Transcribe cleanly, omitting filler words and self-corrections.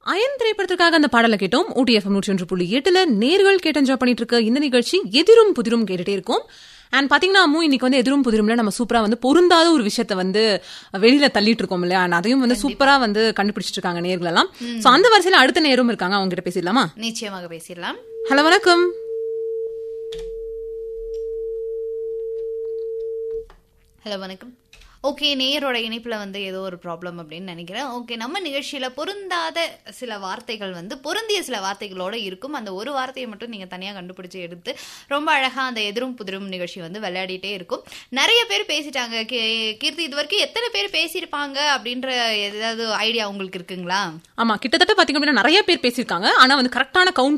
Iron திரைப்படத்திற்காக அந்த பாடலை கேட்டோம். OTFM 101.8 நேர்கள் கேட்டு என்ஜாய் பண்ணிட்டு இருக்க இந்த நிகழ்ச்சி எதிரும் புதிரும் கேட்டுட்டே இருக்கும். அண்ட் பாத்தீங்கன்னா இன்னைக்கு வந்து எதிரும் புதிரும்ல நம்ம சூப்பரா வந்து பொருந்தாத ஒரு விஷயத்த வந்து வெளியில தள்ளிட்டு இருக்கோம் இல்லையா, அதையும் வந்து சூப்பரா வந்து கண்டுபிடிச்சிட்டு இருக்காங்க நேர்கள் எல்லாம். சோ அந்த வரிசையில அடுத்த நேரும் இருக்காங்க, அவங்க கிட்ட பேசிடலாமா? நிச்சயமாக பேசிடலாம். ஹலோ, வணக்கம். ஹலோ, வணக்கம். ஓகே, நேயரோட இணைப்புல வந்து ஏதோ ஒரு ப்ராப்ளம் அப்படின்னு நினைக்கிறேன். ஓகே, நம்ம நிகழ்ச்சியில பொருந்தாத சில வார்த்தைகள் வந்து பொருந்திய சில வார்த்தைகளோட இருக்கும். அந்த ஒரு வார்த்தையை மட்டும் நீங்க தனியா கண்டுபிடிச்சு எடுத்து ரொம்ப அழகா அந்த எதிரும் புதிரும் நிகழ்ச்சி வந்து விளையாடிட்டே இருக்கும். நிறைய பேர் பேசிட்டாங்க. கீர்த்தி, இது வரைக்கும் எத்தனை பேர் பேசியிருப்பாங்க அப்படின்ற ஏதாவது ஐடியா உங்களுக்கு இருக்குங்களா? ஆமா, கிட்டத்தட்ட பாத்தீங்க அப்படின்னா நிறைய பேர் பேசியிருக்காங்க. ஆனா வந்து கரெக்டான கவுண்ட்